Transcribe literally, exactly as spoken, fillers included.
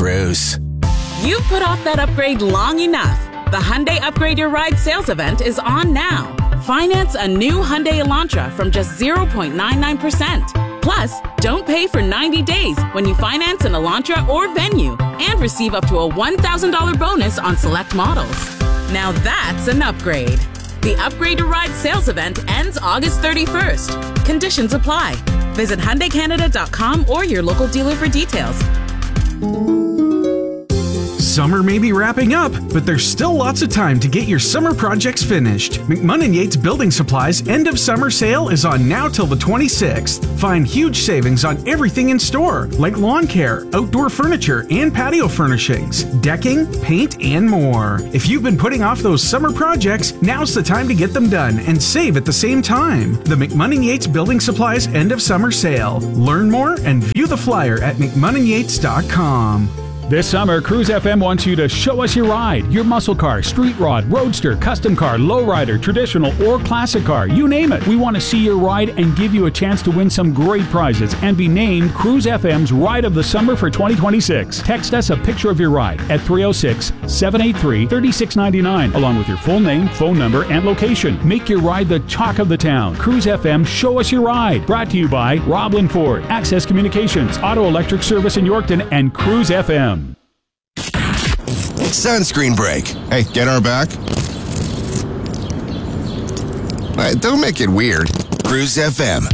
Cruise. You've put off that upgrade long enough. The Hyundai Upgrade Your Ride sales event is on now. Finance a new Hyundai Elantra from just zero point nine nine percent. Plus, don't pay for ninety days when you finance an Elantra or Venue and receive up to a one thousand dollars bonus on select models. Now that's an upgrade. The Upgrade Your Ride sales event ends August thirty-first. Conditions apply. Visit Hyundai Canada dot com or your local dealer for details. Summer may be wrapping up, but there's still lots of time to get your summer projects finished. McMunn and Yates Building Supplies end of summer sale is on now till the twenty-sixth. Find huge savings on everything in store, like lawn care, outdoor furniture, and patio furnishings, decking, paint, and more. If you've been putting off those summer projects, now's the time to get them done and save at the same time. The McMunn and Yates Building Supplies end of summer sale. Learn more and view the flyer at mcmunn and yates dot com. This summer, Cruise F M wants you to show us your ride. Your muscle car, street rod, roadster, custom car, lowrider, traditional, or classic car. You name it. We want to see your ride and give you a chance to win some great prizes and be named Cruise F M's Ride of the Summer for twenty twenty-six. Text us a picture of your ride at three oh six, seven eight three, three six nine nine along with your full name, phone number, and location. Make your ride the talk of the town. Cruise F M, show us your ride. Brought to you by Roblin Ford, Access Communications, Auto Electric Service in Yorkton, and Cruise F M. Sunscreen break. Hey, get our back. Uh, don't make it weird. Cruise F M.